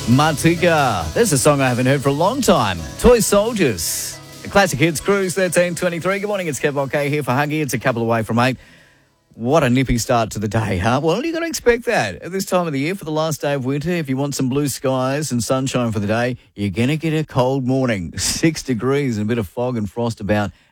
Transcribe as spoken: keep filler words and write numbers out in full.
Martika. There's a song I haven't heard for a long time. Toy Soldiers. The Classic Hits Cruise thirteen twenty-three. Good morning, it's Kev OK here for Huggy. It's a couple away from eight. What a nippy start to the day, huh? Well, you got to expect that at this time of the year for the last day of winter. If you want some blue skies and sunshine for the day, you're going to get a cold morning. Six degrees and a bit of fog and frost about